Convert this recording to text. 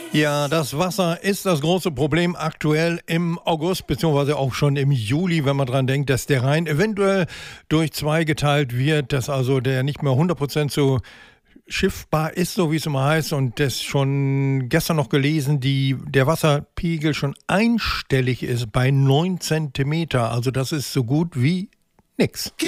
Ja, das Wasser ist das große Problem aktuell im August, beziehungsweise auch schon im Juli, wenn man dran denkt, dass der Rhein eventuell durch 2 geteilt wird, dass also der nicht mehr 100% so schiffbar ist, so wie es immer heißt. Und das schon gestern noch gelesen, der Wasserpegel schon einstellig ist bei 9 Zentimeter. Also das ist so gut wie nix.